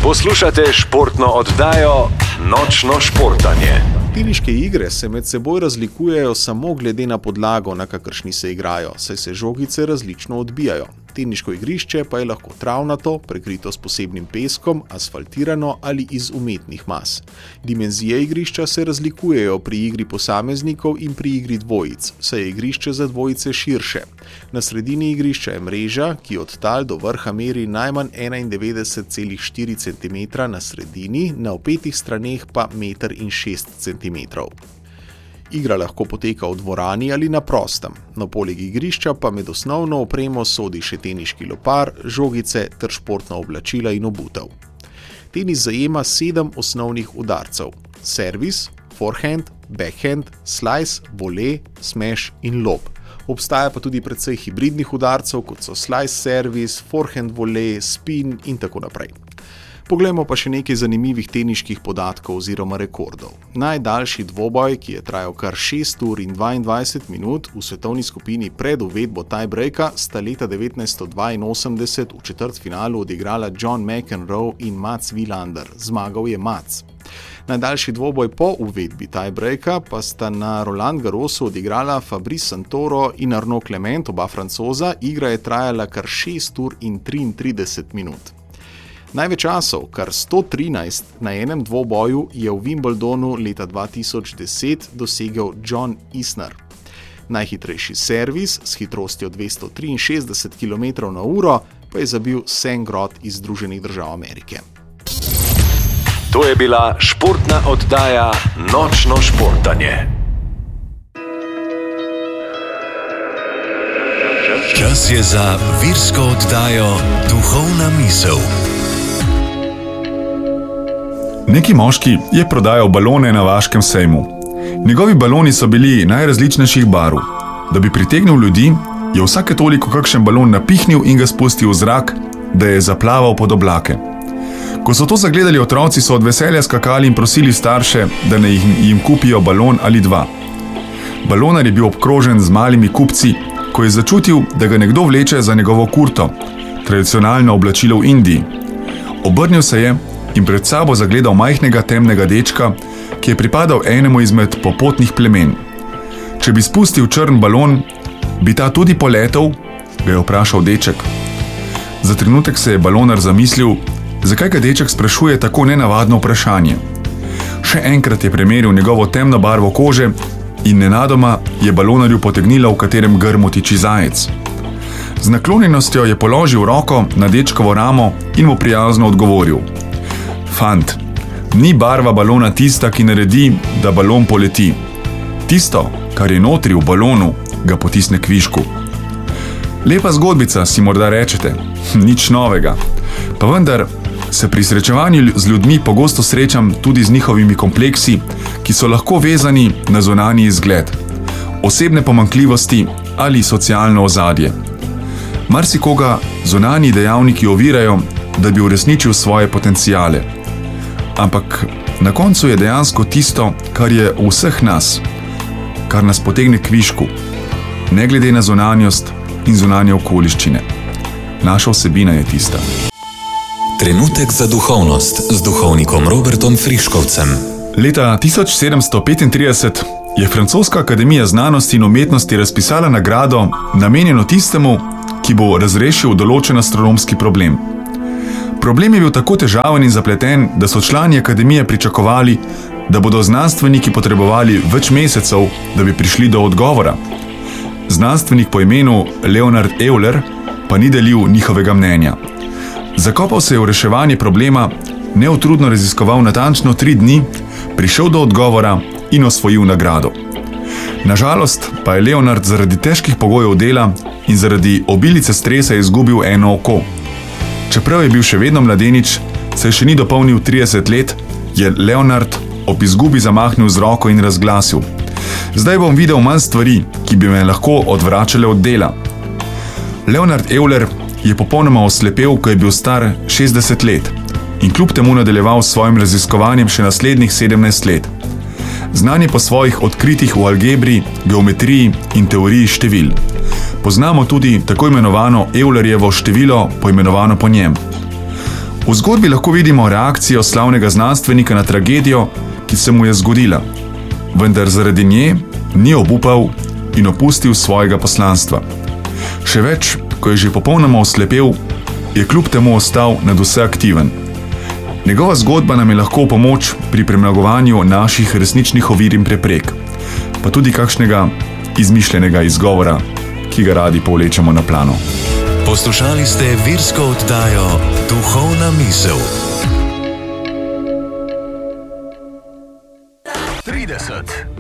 Poslušate športno oddajo Nočno športanje. Teniške igre se med seboj razlikujejo samo glede na podlago, na kakršni se igrajo, saj se žogice različno odbijajo. Teniško igrišče pa je lahko travnato, prekrito s posebnim peskom, asfaltirano ali iz umetnih mas. Dimenzije igrišča se razlikujejo pri igri posameznikov in pri igri dvojic, saj je igrišče za dvojice širše. Na sredini igrišča je mreža, ki od tal do vrha meri najmanj 91,4 cm na sredini, na opetih straneh pa 1,6 cm. Igra lahko poteka v dvorani ali na prostem. Na poleg igrišča pa med osnovno opremo sodi še teniški lopar, žogice ter športna oblačila in obutev. Tenis zajema 7 osnovnih udarcev: servis, forehand, backhand, slice, volej, smash in lob. Obstaja pa tudi precej hibridnih udarcev, kot so slice servis, forehand volej, spin in tako naprej. Poglejmo pa še nekaj zanimivih teniških podatkov oziroma rekordov. Najdaljši dvoboj, ki je trajal kar 6 ur in 22 minut v svetovni skupini pred uvedbo tiebreaka, sta leta 1982 v četrtfinalu odigrala John McEnroe in Mats Wilander. Zmagal je Mats. Najdaljši dvoboj po uvedbi tiebreaka pa sta na Roland Garrosu odigrala Fabrice Santoro in Arnaud Clement, oba Francoza. Igra je trajala kar 6 ur in 33 minut. Največ časov, kar 113 na enem dvoboju, je v Wimbledonu leta 2010 dosegel John Isner. Najhitrejši servis s hitrostjo 263 km/h pa je zabil Sam Groth iz Združenih držav Amerike. To je bila športna oddaja Nočno športanje. Čas je za virsko oddajo Duhovna misel. Neki moški je prodajal balone na vaškem sejmu. Njegovi baloni so bili najrazličnejših barv. Da bi pritegnil ljudi, je vsake toliko kakšen balon napihnil in ga spustil v zrak, da je zaplaval pod oblake. Ko so to zagledali otroci, so od veselja skakali in prosili starše, da naj jim kupijo balon ali dva. Balonar je bil obkrožen z malimi kupci, ko je začutil, da ga nekdo vleče za njegovo kurto, tradicionalno oblačilo v Indiji. Obrnil se je in pred sabo zagledal majhnega temnega dečka, ki je pripadal enemu izmed popotnih plemen. Če bi spustil črn balon, bi ta tudi poletel, ga je vprašal deček. Za trenutek se je balonar zamislil, zakaj ga deček sprašuje tako nenavadno vprašanje. Še enkrat je premeril njegovo temno barvo kože in nenadoma je balonarju potegnila, v katerem grmu tiči zajec. Z naklonjenostjo je položil roko na dečkovo ramo in mu prijazno odgovoril: Fant, ni barva balona tista, ki naredi, da balon poleti. Tisto, kar je notri v balonu, ga potisne k višku. Lepa zgodbica, si morda rečete. Nič novega. Pa vendar se pri srečevanju z ljudmi pogosto srečam tudi z njihovimi kompleksi, ki so lahko vezani na zunanji izgled, osebne pomanjkljivosti ali socialno ozadje. Marsikoga zunanji dejavniki ovirajo, da bi uresničil svoje potenciale. Ampak na koncu je dejansko tisto, kar je v vseh nas, kar nas potegne k višku, ne glede na zunanjost in zunanje okoliščine. Naša vsebina je tista. Trenutek za duhovnost z duhovnikom Robertom Friškovcem. Leta 1735 je Francoska akademija znanosti in umetnosti razpisala nagrado, namenjeno tistemu, ki bo razrešil določen astronomski problem. Problem je bil tako težaven in zapleten, da so člani akademije pričakovali, da bodo znanstveniki potrebovali več mesecev, da bi prišli do odgovora. Znanstvenik po imenu Leonard Euler pa ni delil njihovega mnenja. Zakopal se je v reševanje problema, neutrudno raziskoval natančno 3 dni, prišel do odgovora in osvojil nagrado. Nažalost pa je Leonard zaradi težkih pogojev dela in zaradi obilice stresa izgubil eno oko. Čeprav je bil še vedno mladenič, se še ni dopolnil 30 let, je Leonard ob izgubi zamahnil z roko in razglasil: Zdaj bom videl manj stvari, ki bi me lahko odvračale od dela. Leonard Euler je popolnoma oslepel, ko je bil star 60 let in kljub temu nadaljeval s svojim raziskovanjem še naslednjih 17 let. Znan je po svojih odkritjih v algebri, geometriji in teoriji števil. Poznamo tudi tako imenovano Eulerjevo število, poimenovano po njem. V zgodbi lahko vidimo reakcijo slavnega znanstvenika na tragedijo, ki se mu je zgodila, vendar zaradi nje ni obupal in opustil svojega poslanstva. Še več, ko je že popolnoma oslepel, je kljub temu ostal nadvse aktiven. Njegova zgodba nam je lahko v pomoč pri premagovanju naših resničnih ovir in preprek, pa tudi kakšnega izmišljenega izgovora, ki ga radi povlečemo na plano. Poslušali ste virsko oddajo Duhovna misel. 30,